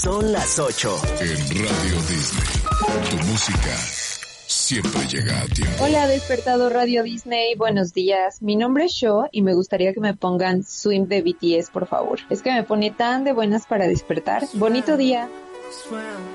Son las 8. En Radio Disney, tu música siempre llega a tiempo. Hola, despertado Radio Disney, buenos días. Mi nombre es Sho y me gustaría que me pongan Swim de BTS, por favor. Es que me pone tan de buenas para despertar. Bonito día.